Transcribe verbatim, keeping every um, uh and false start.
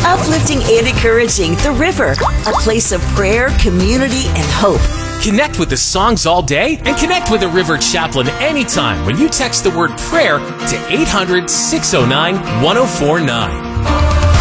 Uplifting and encouraging the River, a place of prayer, community, and hope. Connect with the songs all day and connect with the River Chaplain anytime when you text the word prayer to eight hundred, six oh nine, one oh four nine.